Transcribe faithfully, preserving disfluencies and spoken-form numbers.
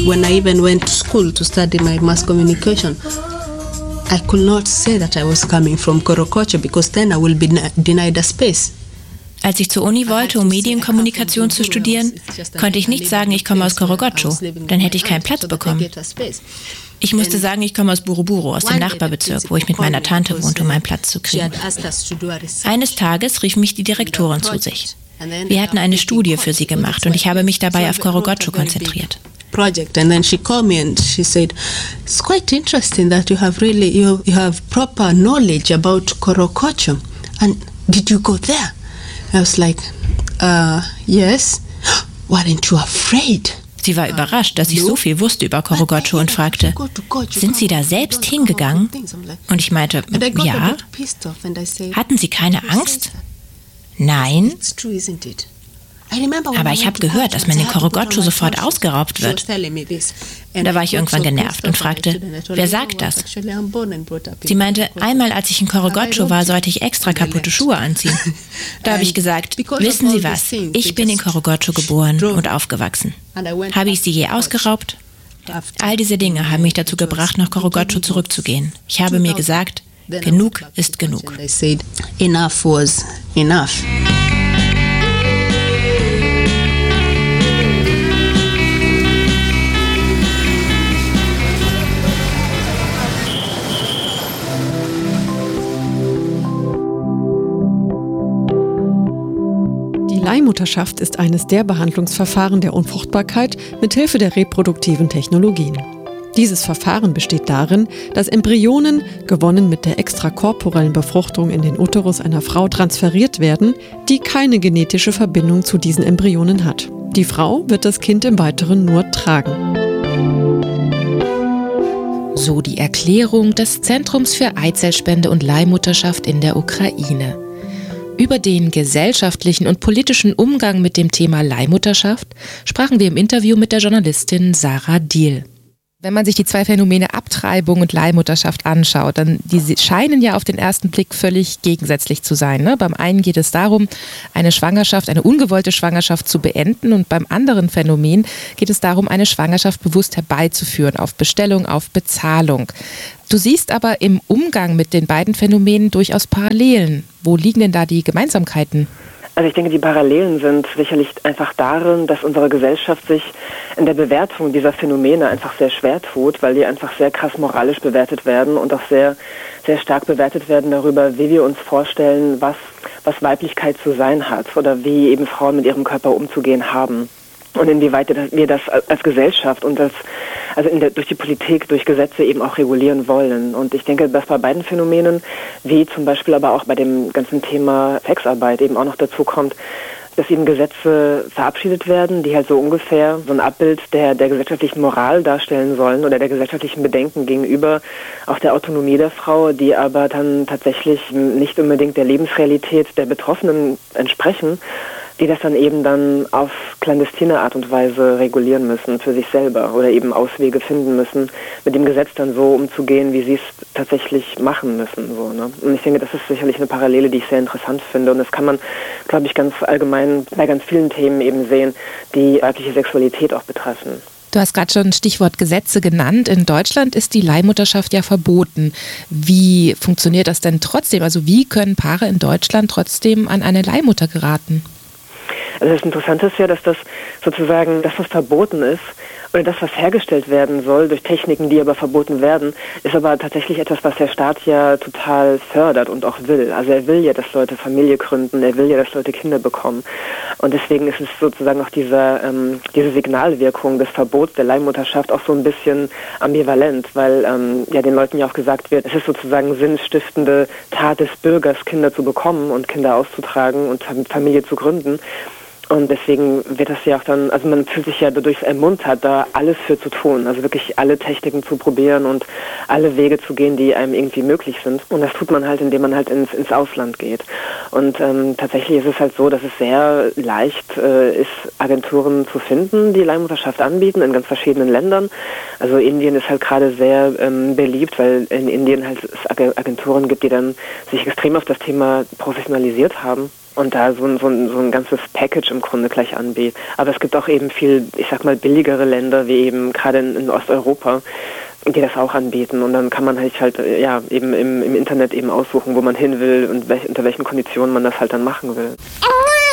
When I even went to school to study my mass communication, I could not say that I was coming from Korokocho because then I will be denied a space. Als ich zur Uni wollte, um Medienkommunikation zu studieren, konnte ich nicht sagen, ich komme aus Korogocho. Dann hätte ich keinen Platz bekommen. Ich musste sagen, ich komme aus Buruburu, aus dem Nachbarbezirk, wo ich mit meiner Tante wohnte, um einen Platz zu kriegen. Eines Tages rief mich die Direktorin zu sich. Wir hatten eine Studie für sie gemacht und ich habe mich dabei auf Korogocho konzentriert. Project and then she called me and she said, it's quite interesting that you have really you, you have proper knowledge about Korokocho, and did you go there? I was like, uh, yes. Weren't you afraid? Sie war überrascht, dass ich so viel wusste über Korogocho und fragte, sind Sie da selbst hingegangen? Und ich meinte, ja. Hatten Sie keine Angst? Nein. Aber ich habe gehört, dass man in Korogocho sofort ausgeraubt wird. Da war ich irgendwann genervt und fragte, wer sagt das? Sie meinte, einmal als ich in Korogocho war, sollte ich extra kaputte Schuhe anziehen. Da habe ich gesagt, wissen Sie was, ich bin in Korogocho geboren und aufgewachsen. Habe ich Sie je ausgeraubt? All diese Dinge haben mich dazu gebracht, nach Korogocho zurückzugehen. Ich habe mir gesagt, genug ist genug. Enough was enough. Die Leihmutterschaft ist eines der Behandlungsverfahren der Unfruchtbarkeit mit Hilfe der reproduktiven Technologien. Dieses Verfahren besteht darin, dass Embryonen, gewonnen mit der extrakorporellen Befruchtung in den Uterus einer Frau, transferiert werden, die keine genetische Verbindung zu diesen Embryonen hat. Die Frau wird das Kind im Weiteren nur tragen. So die Erklärung des Zentrums für Eizellspende und Leihmutterschaft in der Ukraine. Über den gesellschaftlichen und politischen Umgang mit dem Thema Leihmutterschaft sprachen wir im Interview mit der Journalistin Sarah Diehl. Wenn man sich die zwei Phänomene Abtreibung und Leihmutterschaft anschaut, dann die scheinen ja auf den ersten Blick völlig gegensätzlich zu sein. Ne? Beim einen geht es darum, eine Schwangerschaft, eine ungewollte Schwangerschaft zu beenden, und beim anderen Phänomen geht es darum, eine Schwangerschaft bewusst herbeizuführen, auf Bestellung, auf Bezahlung. Du siehst aber im Umgang mit den beiden Phänomenen durchaus Parallelen. Wo liegen denn da die Gemeinsamkeiten? Also ich denke, die Parallelen sind sicherlich einfach darin, dass unsere Gesellschaft sich in der Bewertung dieser Phänomene einfach sehr schwer tut, weil die einfach sehr krass moralisch bewertet werden und auch sehr, sehr stark bewertet werden darüber, wie wir uns vorstellen, was, was Weiblichkeit zu sein hat oder wie eben Frauen mit ihrem Körper umzugehen haben. Und inwieweit wir das als Gesellschaft und das, also in der, durch die Politik, durch Gesetze eben auch regulieren wollen. Und ich denke, dass bei beiden Phänomenen, wie zum Beispiel aber auch bei dem ganzen Thema Sexarbeit eben auch noch dazu kommt, dass eben Gesetze verabschiedet werden, die halt so ungefähr so ein Abbild der, der gesellschaftlichen Moral darstellen sollen oder der gesellschaftlichen Bedenken gegenüber auch der Autonomie der Frau, die aber dann tatsächlich nicht unbedingt der Lebensrealität der Betroffenen entsprechen, die das dann eben dann auf clandestine Art und Weise regulieren müssen für sich selber oder eben Auswege finden müssen, mit dem Gesetz dann so umzugehen, wie sie es tatsächlich machen müssen. So, ne? Und ich denke, das ist sicherlich eine Parallele, die ich sehr interessant finde, und das kann man, glaube ich, ganz allgemein bei ganz vielen Themen eben sehen, die weibliche Sexualität auch betreffen. Du hast gerade schon Stichwort Gesetze genannt. In Deutschland ist die Leihmutterschaft ja verboten. Wie funktioniert das denn trotzdem? Also wie können Paare in Deutschland trotzdem an eine Leihmutter geraten? Also das Interessante ist ja, dass das sozusagen, das, was verboten ist, oder das, was hergestellt werden soll durch Techniken, die aber verboten werden, ist aber tatsächlich etwas, was der Staat ja total fördert und auch will. Also er will ja, dass Leute Familie gründen, er will ja, dass Leute Kinder bekommen. Und deswegen ist es sozusagen auch dieser, ähm, diese Signalwirkung des Verbots der Leihmutterschaft auch so ein bisschen ambivalent, weil ähm, ja den Leuten ja auch gesagt wird, es ist sozusagen sinnstiftende Tat des Bürgers, Kinder zu bekommen und Kinder auszutragen und Familie zu gründen. Und deswegen wird das ja auch dann, also man fühlt sich ja dadurch ermuntert, da alles für zu tun, also wirklich alle Techniken zu probieren und alle Wege zu gehen, die einem irgendwie möglich sind. Und das tut man halt, indem man halt ins, ins Ausland geht. Und ähm, tatsächlich ist es halt so, dass es sehr leicht äh, ist, Agenturen zu finden, die Leihmutterschaft anbieten in ganz verschiedenen Ländern. Also Indien ist halt gerade sehr ähm, beliebt, weil in Indien halt es Agenturen gibt, die dann sich extrem auf das Thema professionalisiert haben. und da so ein, so, ein, so ein ganzes Package im Grunde gleich anbietet. Aber es gibt auch eben viel, ich sag mal, billigere Länder, wie eben gerade in, in Osteuropa, die das auch anbieten. Und dann kann man halt, halt ja, eben im, im Internet eben aussuchen, wo man hin will und welch, unter welchen Konditionen man das halt dann machen will.